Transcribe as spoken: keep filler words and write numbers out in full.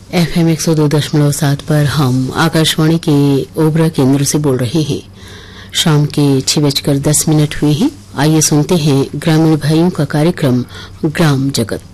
F M एक सौ दो दशमलव सात पर हम आकाशवाणी के ओबरा केंद्र से बोल रहे हैं। शाम के छह बजकर दस मिनट हुए हैं। आइए सुनते हैं ग्रामीण भाइयों का कार्यक्रम ग्राम जगत।